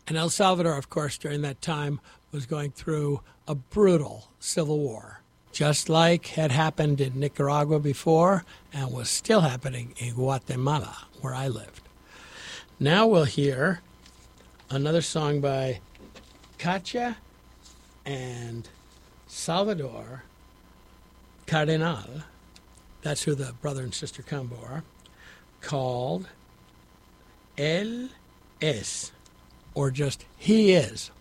And El Salvador, of course, during that time was going through a brutal civil war, just like had happened in Nicaragua before and was still happening in Guatemala, where I lived. Now we'll hear another song by Katia and Salvador Cardenal. That's who the brother and sister combo are, called Él es, or just He is.